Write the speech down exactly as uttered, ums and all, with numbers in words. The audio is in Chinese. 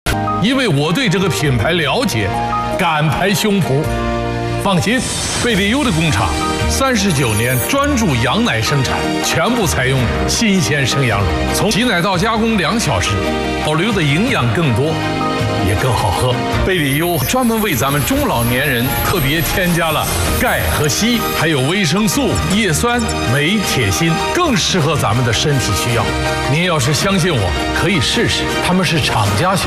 因为我对这个品牌了解，敢拍胸脯。放心，贝利优的工厂三十九年专注羊奶生产，全部采用新鲜生羊乳，从挤奶到加工两小时，保留的营养更多，也更好喝。贝利优专门为咱们中老年人特别添加了钙和硒，还有维生素、叶酸、镁、铁、锌，更适合咱们的身体需要。您要是相信我，可以试试，他们是厂家销。